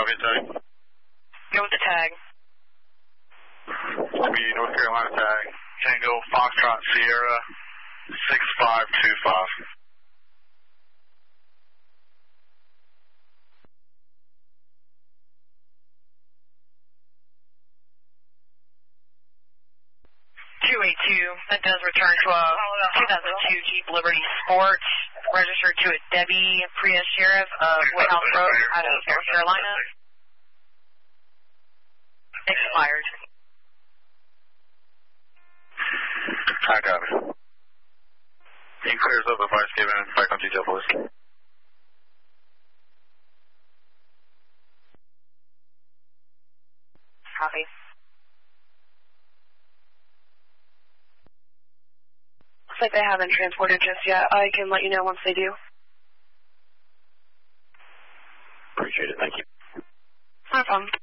copy tag. Go with the tag. It's going to be North Carolina tag. Tango Foxtrot Sierra 6525. That does return to a 2002 Jeep Liberty Sport, registered to a Debbie Prius Sheriff of Woodhouse Road out of North Carolina. Expired. I got it. He clears up advice given back on detail, please. Copy. Looks like they haven't transported just yet. I can let you know once they do. Appreciate it. Thank you. No problem.